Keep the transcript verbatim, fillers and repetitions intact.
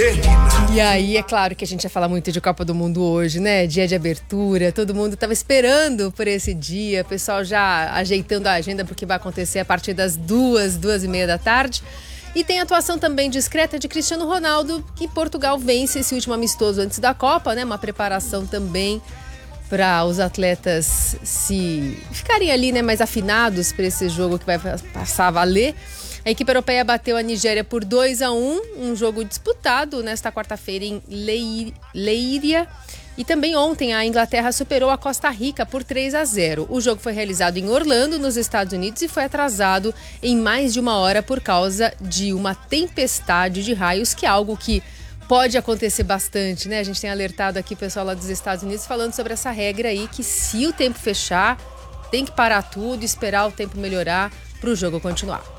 E aí, é claro que a gente ia falar muito de Copa do Mundo hoje, né? Dia de abertura, todo mundo estava esperando por esse dia, o pessoal já ajeitando a agenda porque vai acontecer a partir das duas, duas e meia da tarde. E tem atuação também discreta de Cristiano Ronaldo, que Portugal vence esse último amistoso antes da Copa, né? Uma preparação também para os atletas se ficarem ali, né, mais afinados para esse jogo que vai passar a valer. A equipe europeia bateu a Nigéria por dois a um, um jogo disputado nesta quarta-feira em Leiria. E também ontem a Inglaterra superou a Costa Rica por três a zero. O jogo foi realizado em Orlando, nos Estados Unidos, e foi atrasado em mais de uma hora por causa de uma tempestade de raios, que é algo que pode acontecer bastante, né? A gente tem alertado aqui o pessoal lá dos Estados Unidos falando sobre essa regra aí, que se o tempo fechar, tem que parar tudo, esperar o tempo melhorar para o jogo continuar.